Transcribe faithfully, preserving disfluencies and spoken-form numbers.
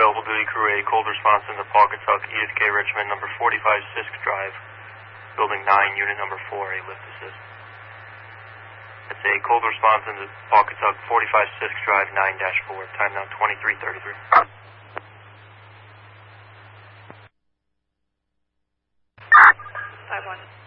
available duty crew A, cold response into Pawcatuck, Edith K. Richmond, number forty-five Sisk Drive, building nine, unit number four, a lift assist. It's a cold response into Pawcatuck, forty-five Sisk Drive, nine dash four, time now twenty-three thirty-three. five one.